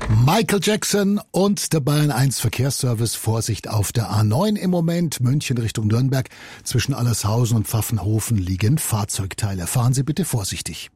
Michael Jackson und der Bayern 1 Verkehrsservice. Vorsicht auf der A9 im Moment. München Richtung Nürnberg. Zwischen Allershausen und Pfaffenhofen liegen Fahrzeugteile. Fahren Sie bitte vorsichtig.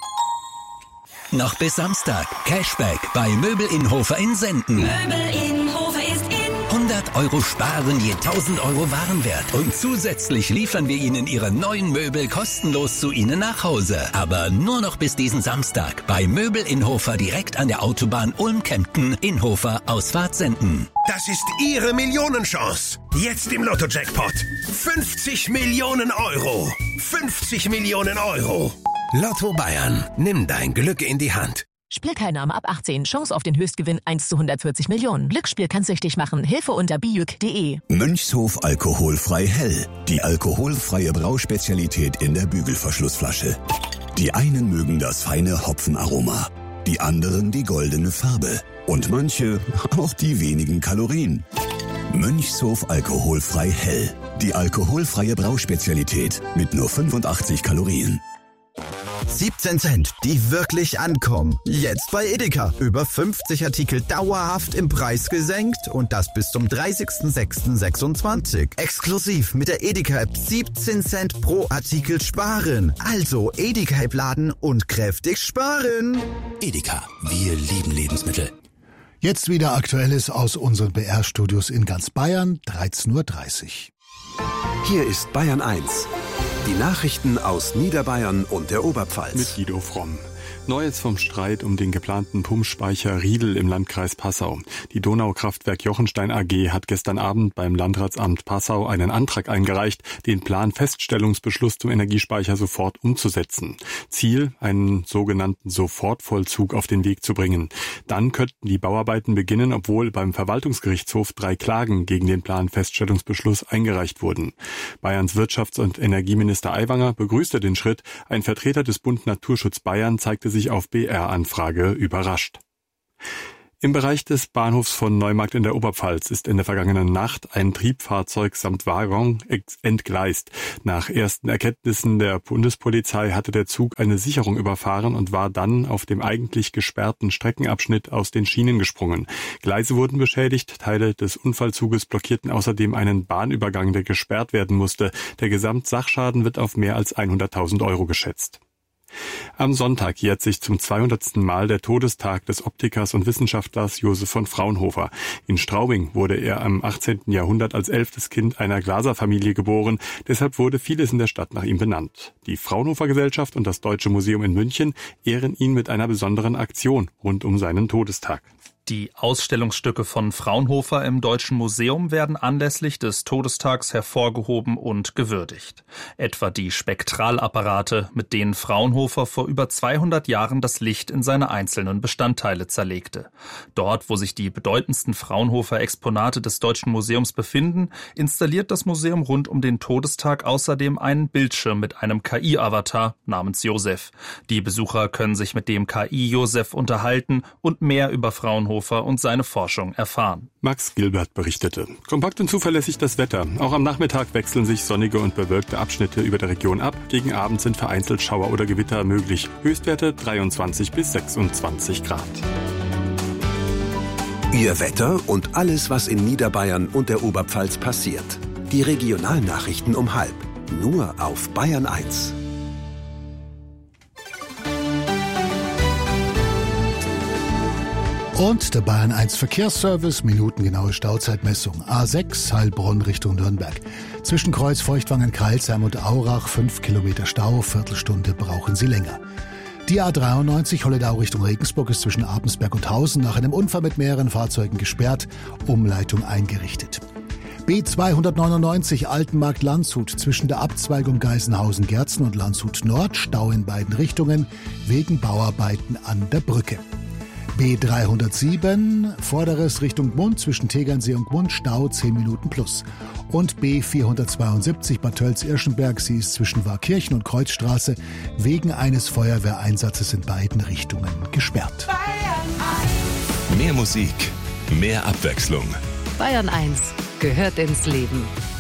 Noch bis Samstag. Cashback bei Möbel Inhofer in Senden. Möbel Inhofer ist in. 100 € sparen je 1000 € Warenwert. Und zusätzlich liefern wir Ihnen Ihre neuen Möbel kostenlos zu Ihnen nach Hause. Aber nur noch bis diesen Samstag. Bei Möbel Inhofer direkt an der Autobahn Ulm-Kempten. Inhofer Ausfahrt Senden. Das ist Ihre Millionenchance. Jetzt im Lotto-Jackpot. 50 Millionen €. 50 Millionen €. Lotto Bayern. Nimm dein Glück in die Hand. Spielteilnahme ab 18. Chance auf den Höchstgewinn 1 zu 140 Millionen. Glücksspiel kann süchtig machen. Hilfe unter bijuk.de. Mönchshof alkoholfrei hell. Die alkoholfreie Brauspezialität in der Bügelverschlussflasche. Die einen mögen das feine Hopfenaroma, die anderen die goldene Farbe und manche auch die wenigen Kalorien. Mönchshof alkoholfrei hell. Die alkoholfreie Brauspezialität mit nur 85 Kalorien. 17 Cent, die wirklich ankommen. Jetzt bei Edeka. Über 50 Artikel dauerhaft im Preis gesenkt und das bis zum 30.06.26. Exklusiv mit der Edeka-App 17 Cent pro Artikel sparen. Also Edeka-App laden und kräftig sparen. Edeka, wir lieben Lebensmittel. Jetzt wieder Aktuelles aus unseren BR-Studios in ganz Bayern, 13:30 Uhr. Hier ist Bayern 1. Die Nachrichten aus Niederbayern und der Oberpfalz. Mit Guido Fromm. Neues vom Streit um den geplanten Pumpspeicher Riedel im Landkreis Passau. Die Donaukraftwerk Jochenstein AG hat gestern Abend beim Landratsamt Passau einen Antrag eingereicht, den Planfeststellungsbeschluss zum Energiespeicher sofort umzusetzen. Ziel, einen sogenannten Sofortvollzug auf den Weg zu bringen. Dann könnten die Bauarbeiten beginnen, obwohl beim Verwaltungsgerichtshof 3 Klagen gegen den Planfeststellungsbeschluss eingereicht wurden. Bayerns Wirtschafts- und Energieminister Aiwanger begrüßte den Schritt. Ein Vertreter des Bund Naturschutz Bayern zeigte sich auf BR-Anfrage überrascht. Im Bereich des Bahnhofs von Neumarkt in der Oberpfalz ist in der vergangenen Nacht ein Triebfahrzeug samt Waggon entgleist. Nach ersten Erkenntnissen der Bundespolizei hatte der Zug eine Sicherung überfahren und war dann auf dem eigentlich gesperrten Streckenabschnitt aus den Schienen gesprungen. Gleise wurden beschädigt, Teile des Unfallzuges blockierten außerdem einen Bahnübergang, der gesperrt werden musste. Der Gesamtsachschaden wird auf mehr als 100.000 € geschätzt. Am Sonntag jährt sich zum 200. Mal der Todestag des Optikers und Wissenschaftlers Josef von Fraunhofer. In Straubing wurde er am 18. Jahrhundert als 11. Kind einer Glaserfamilie geboren. Deshalb wurde vieles in der Stadt nach ihm benannt. Die Fraunhofer Gesellschaft und das Deutsche Museum in München ehren ihn mit einer besonderen Aktion rund um seinen Todestag. Die Ausstellungsstücke von Fraunhofer im Deutschen Museum werden anlässlich des Todestags hervorgehoben und gewürdigt. Etwa die Spektralapparate, mit denen Fraunhofer vor über 200 Jahren das Licht in seine einzelnen Bestandteile zerlegte. Dort, wo sich die bedeutendsten Fraunhofer-Exponate des Deutschen Museums befinden, installiert das Museum rund um den Todestag außerdem einen Bildschirm mit einem KI-Avatar namens Josef. Die Besucher können sich mit dem KI-Josef unterhalten und mehr über Fraunhofer und seine Forschung erfahren. Max Gilbert berichtete. Kompakt und zuverlässig das Wetter. Auch am Nachmittag wechseln sich sonnige und bewölkte Abschnitte über der Region ab. Gegen Abend sind vereinzelt Schauer oder Gewitter möglich. Höchstwerte 23 bis 26 Grad. Ihr Wetter und alles, was in Niederbayern und der Oberpfalz passiert. Die Regionalnachrichten um 12:30. Nur auf Bayern 1. Und der Bayern 1 Verkehrsservice, minutengenaue Stauzeitmessung. A6 Heilbronn Richtung Nürnberg. Zwischen Kreuz Feuchtwangen, Kreilsheim und Aurach 5 Kilometer Stau, Viertelstunde brauchen Sie länger. Die A93 Holledau Richtung Regensburg ist zwischen Abensberg und Hausen nach einem Unfall mit mehreren Fahrzeugen gesperrt, Umleitung eingerichtet. B299 Altenmarkt-Landshut zwischen der Abzweigung Geisenhausen-Gerzen und Landshut Nord, Stau in beiden Richtungen wegen Bauarbeiten an der Brücke. B307, Vorderes Richtung Gmund, zwischen Tegernsee und Gmund, Stau 10 Minuten plus. Und B472 Bad Tölz-Irschenberg, sie ist zwischen Warkirchen und Kreuzstraße, wegen eines Feuerwehreinsatzes in beiden Richtungen gesperrt. Mehr Musik, mehr Abwechslung. Bayern 1 gehört ins Leben.